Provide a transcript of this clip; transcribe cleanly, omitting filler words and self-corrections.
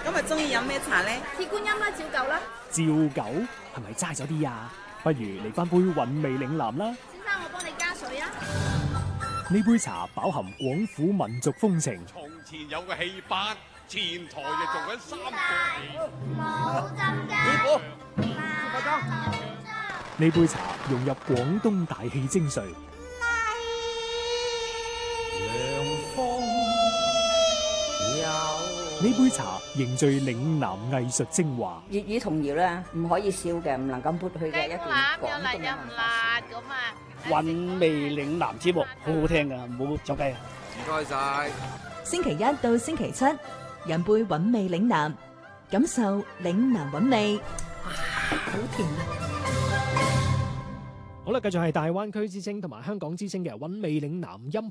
今日中意飲咩茶呢？ 鐵觀音啦，照舊啦。 照舊係咪齋咗啲啊？不如嚟翻杯韻味嶺南啦。 先生，我幫你加水啊。 呢杯茶飽含廣府民族風情。 從前有個戲班，前台就做緊三個戲。 冇浸師傅， 呢杯茶融入廣東大氣精髓。呢杯茶凝聚嶺南藝術精華。 粵語童謠咧，唔可以少嘅，唔能夠抹去嘅一段廣東嘅文化。 韻味嶺南節目好好聽噶，唔好走雞啊！ 唔該晒。 星期一到星期七，飲杯韻味嶺南，感受嶺南韻味。哇，好甜啊！ 好啦，繼續係大灣區之聲同埋香港之聲嘅韻味嶺南音